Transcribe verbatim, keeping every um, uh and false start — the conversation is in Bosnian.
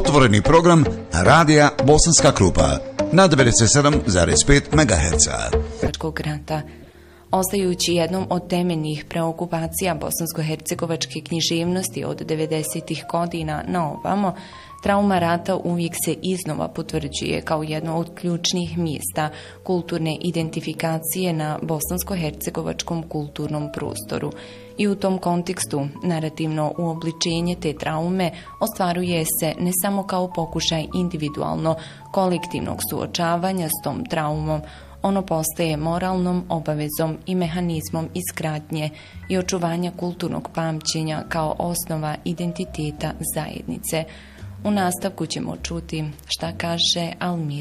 Otvoreni program Radija Bosanska Krupa na devedeset sedam zarez pet megaherca. Ostajući jednom od temeljnih preokupacija bosansko-hercegovačke književnosti od devedesetih godina na ovamo, trauma rata uvijek se iznova potvrđuje kao jedno od ključnih mjesta kulturne identifikacije na bosansko-hercegovačkom kulturnom prostoru. I u tom kontekstu narativno uobličenje te traume ostvaruje se ne samo kao pokušaj individualno kolektivnog suočavanja s tom traumom, ono postaje moralnom obavezom i mehanizmom izgradnje i očuvanja kulturnog pamćenja kao osnova identiteta zajednice. U nastavku ćemo čuti šta kaže Almir